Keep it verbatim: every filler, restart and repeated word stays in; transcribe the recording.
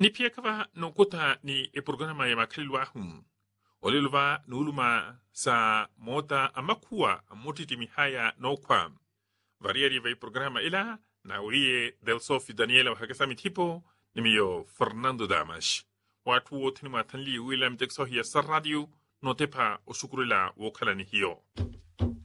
Ni pia kava nokuta ni e programa ya makalilwa hum. Olilwa nuluma sa mota amakua amotitimi haya no kwa. Variari vai programa ila na urie del Sofi Daniela wa hakasami tipo ni miyo Fernando Damas. Watu wote ni matanli William Jackson ya sa radio no tepa usukurila wakala ni hiyo.